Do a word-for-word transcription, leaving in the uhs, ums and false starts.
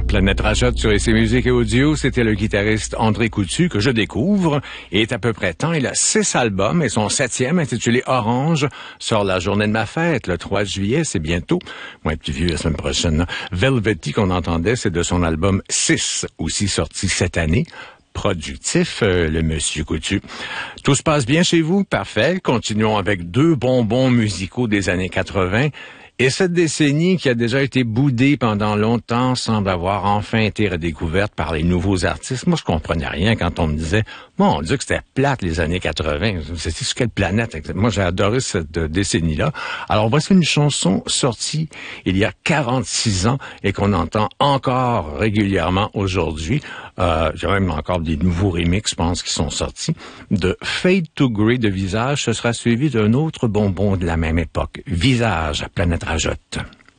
Planète Rajotte sur S C Musique et Audio, c'était le guitariste André Coutu que je découvre. Il est à peu près temps. Il a six albums et son septième, intitulé Orange, sort la journée de ma fête, le trois juillet, c'est bientôt. Moi, plus vieux la semaine prochaine. Là. Velvety qu'on entendait, c'est de son album six, aussi sorti cette année. Productif, euh, le monsieur Coutu. Tout se passe bien chez vous? Parfait. Continuons avec deux bonbons musicaux des années quatre-vingts. Et cette décennie qui a déjà été boudée pendant longtemps semble avoir enfin été redécouverte par les nouveaux artistes. Moi, je comprenais rien quand on me disait « Mon Dieu, que c'était plate les années quatre-vingts. » C'était sur quelle planète? Moi, j'ai adoré cette décennie-là. Alors, voici une chanson sortie il y a quarante-six ans et qu'on entend encore régulièrement aujourd'hui. Euh, j'ai même encore des nouveaux remixes, je pense, qui sont sortis. De Fade to Grey de Visage, ce sera suivi d'un autre bonbon de la même époque. Visage, Planète Rajotte.